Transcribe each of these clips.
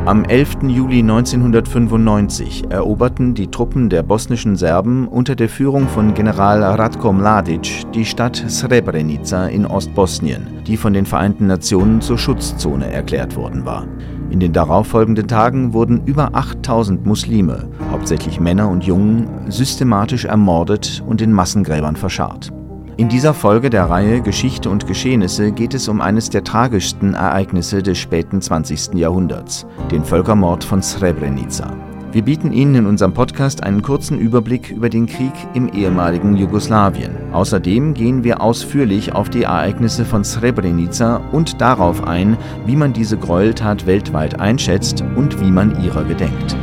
Am 11. Juli 1995 eroberten die Truppen der bosnischen Serben unter der Führung von General Ratko Mladic die Stadt Srebrenica in Ostbosnien, die von den Vereinten Nationen zur Schutzzone erklärt worden war. In den darauffolgenden Tagen wurden über 8000 Muslime, hauptsächlich Männer und Jungen, systematisch ermordet und in Massengräbern verscharrt. In dieser Folge der Reihe Geschichte und Geschehnisse geht es um eines der tragischsten Ereignisse des späten 20. Jahrhunderts, den Völkermord von Srebrenica. Wir bieten Ihnen in unserem Podcast einen kurzen Überblick über den Krieg im ehemaligen Jugoslawien. Außerdem gehen wir ausführlich auf die Ereignisse von Srebrenica und darauf ein, wie man diese Gräueltat weltweit einschätzt und wie man ihrer gedenkt.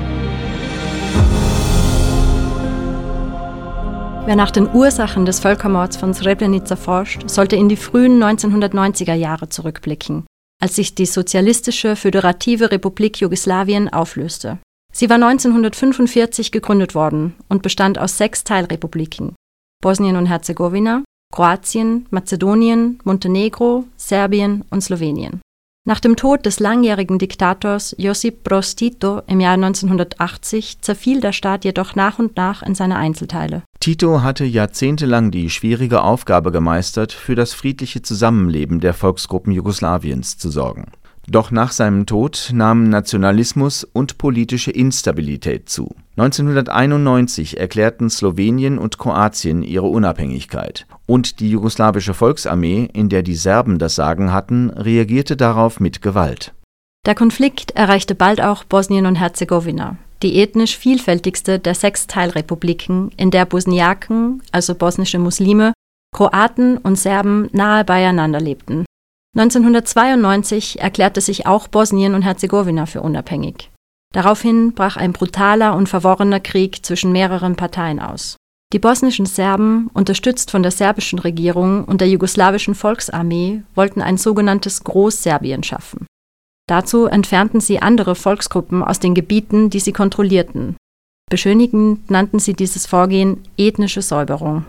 Wer nach den Ursachen des Völkermords von Srebrenica forscht, sollte in die frühen 1990er Jahre zurückblicken, als sich die Sozialistische Föderative Republik Jugoslawien auflöste. Sie war 1945 gegründet worden und bestand aus 6 Teilrepubliken: Bosnien und Herzegowina, Kroatien, Mazedonien, Montenegro, Serbien und Slowenien. Nach dem Tod des langjährigen Diktators Josip Broz Tito im Jahr 1980 zerfiel der Staat jedoch nach und nach in seine Einzelteile. Tito hatte jahrzehntelang die schwierige Aufgabe gemeistert, für das friedliche Zusammenleben der Volksgruppen Jugoslawiens zu sorgen. Doch nach seinem Tod nahmen Nationalismus und politische Instabilität zu. 1991 erklärten Slowenien und Kroatien ihre Unabhängigkeit. Und die jugoslawische Volksarmee, in der die Serben das Sagen hatten, reagierte darauf mit Gewalt. Der Konflikt erreichte bald auch Bosnien und Herzegowina, die ethnisch vielfältigste der 6 Teilrepubliken, in der Bosniaken, also bosnische Muslime, Kroaten und Serben nahe beieinander lebten. 1992 erklärte sich auch Bosnien und Herzegowina für unabhängig. Daraufhin brach ein brutaler und verworrener Krieg zwischen mehreren Parteien aus. Die bosnischen Serben, unterstützt von der serbischen Regierung und der jugoslawischen Volksarmee, wollten ein sogenanntes Großserbien schaffen. Dazu entfernten sie andere Volksgruppen aus den Gebieten, die sie kontrollierten. Beschönigend nannten sie dieses Vorgehen ethnische Säuberung.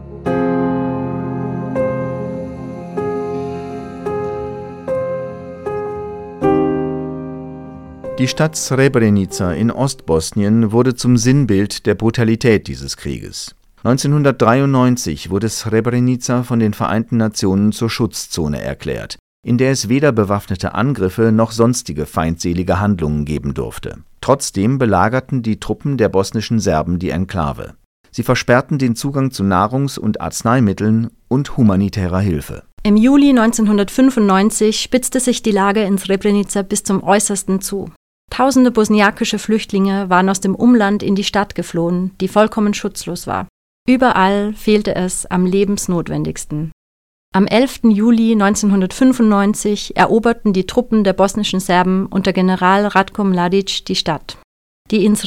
Die Stadt Srebrenica in Ostbosnien wurde zum Sinnbild der Brutalität dieses Krieges. 1993 wurde Srebrenica von den Vereinten Nationen zur Schutzzone erklärt, in der es weder bewaffnete Angriffe noch sonstige feindselige Handlungen geben durfte. Trotzdem belagerten die Truppen der bosnischen Serben die Enklave. Sie versperrten den Zugang zu Nahrungs- und Arzneimitteln und humanitärer Hilfe. Im Juli 1995 spitzte sich die Lage in Srebrenica bis zum Äußersten zu. Tausende bosniakische Flüchtlinge waren aus dem Umland in die Stadt geflohen, die vollkommen schutzlos war. Überall fehlte es am lebensnotwendigsten. Am 11. Juli 1995 eroberten die Truppen der bosnischen Serben unter General Ratko Mladic die Stadt. Die in